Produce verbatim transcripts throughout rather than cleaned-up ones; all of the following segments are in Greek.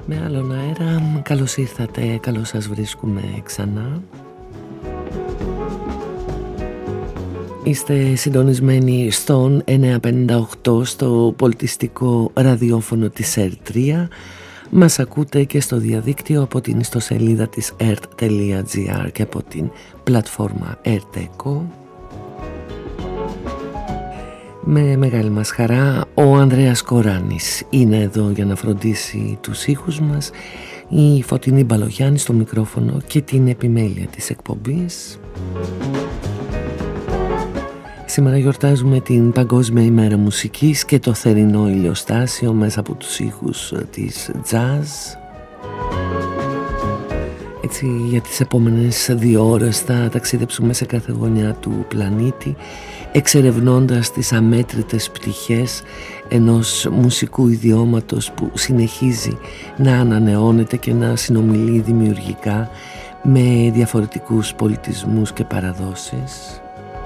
Με άλλον αέρα, καλώς ήρθατε, καλώς σας βρίσκουμε ξανά. Είστε συντονισμένοι στον εννιακόσια πενήντα οκτώ στο πολιτιστικό ραδιόφωνο της ερ τρία. Μας ακούτε και στο διαδίκτυο από την ιστοσελίδα της ερτ τελεία τζι άρ και από την πλατφόρμα Ερτεκό. Με μεγάλη μας χαρά ο Ανδρέας Κοράνης είναι εδώ για να φροντίσει τους ήχους μας, η Φωτεινή Μπαλογιάννη στο μικρόφωνο και την επιμέλεια της εκπομπής. Σήμερα γιορτάζουμε την Παγκόσμια ημέρα μουσικής και το θερινό ηλιοστάσιο μέσα από τους ήχους της jazz. Έτσι, για τις επόμενες δύο ώρες θα ταξιδέψουμε σε κάθε γωνιά του πλανήτη, εξερευνώντας τις αμέτρητες πτυχές ενός μουσικού ιδιώματος που συνεχίζει να ανανεώνεται και να συνομιλεί δημιουργικά με διαφορετικούς πολιτισμούς και παραδόσεις.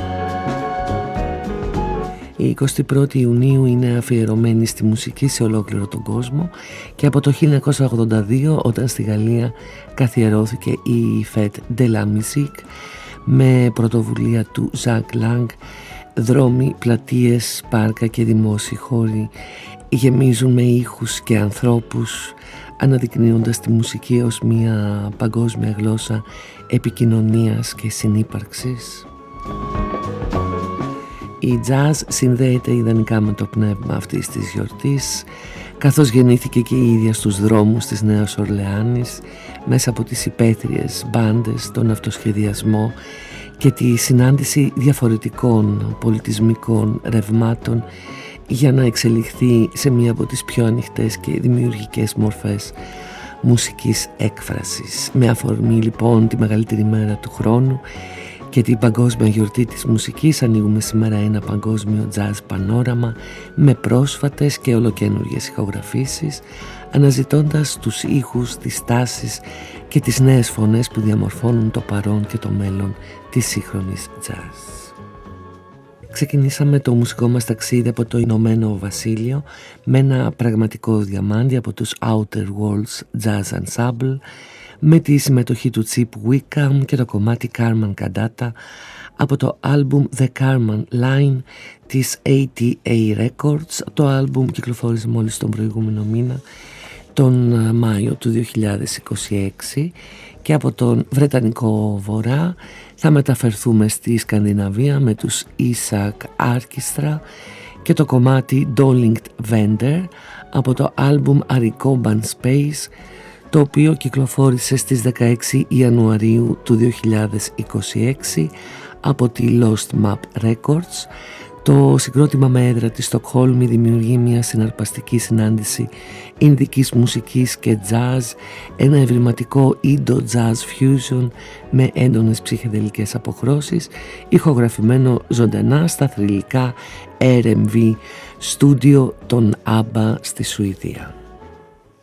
Η εικοστή πρώτη Ιουνίου είναι αφιερωμένη στη μουσική σε ολόκληρο τον κόσμο και από το χίλια εννιακόσια ογδόντα δύο, όταν στη Γαλλία καθιερώθηκε η Fête de la Musique με πρωτοβουλία του Jacques Lang, δρόμοι, πλατείες, πάρκα και δημόσιοι χώροι γεμίζουν με ήχους και ανθρώπους, αναδεικνύοντας τη μουσική ως μια παγκόσμια γλώσσα επικοινωνίας και συνύπαρξης. Η jazz συνδέεται ιδανικά με το πνεύμα αυτής της γιορτής, καθώς γεννήθηκε και η ίδια στους δρόμους της Νέας Ορλεάνης μέσα από τις υπαίθριες μπάντες, τον αυτοσχεδιασμό και τη συνάντηση διαφορετικών πολιτισμικών ρευμάτων για να εξελιχθεί σε μία από τις πιο ανοιχτές και δημιουργικές μορφές μουσικής έκφρασης. Με αφορμή λοιπόν τη μεγαλύτερη μέρα του χρόνου και την παγκόσμια γιορτή της μουσικής, ανοίγουμε σήμερα ένα παγκόσμιο jazz πανόραμα με πρόσφατες και ολοκαίνουργιες ηχογραφήσεις, αναζητώντας τους ήχους, τις τάσεις και τις νέες φωνές που διαμορφώνουν το παρόν και το μέλλον της σύγχρονης jazz. Ξεκινήσαμε το μουσικό μας ταξίδι από το Ηνωμένο Βασίλειο με ένα πραγματικό διαμάντι από τους Outer Worlds Jazz Ensemble, με τη συμμετοχή του Chip Wickham και το κομμάτι Carman Candata από το άλμπουμ The Carman Line της έι τι έι Records. Το άλμπουμ κυκλοφόρησε μόλις τον προηγούμενο μήνα, τον Μάιο του δύο χιλιάδες είκοσι έξι, και από τον Βρετανικό Βορρά θα μεταφερθούμε στη Σκανδιναβία με τους Isaac Orchestra και το κομμάτι Dolinged Vender από το άλμπουμ Aricoban Space, το οποίο κυκλοφόρησε στις δεκαέξι Ιανουαρίου του δύο χιλιάδες είκοσι έξι από τη Lost Map Records. Το συγκρότημα με έδρα τη Στοκχόλμη δημιουργεί μια συναρπαστική συνάντηση ινδικής μουσικής και jazz, ένα ευρηματικό Indo-Jazz fusion με έντονες ψυχεδελικές αποχρώσεις, ηχογραφημένο ζωντανά στα θρυλικά αρ εμ βι στούντιο των ABBA στη Σουηδία.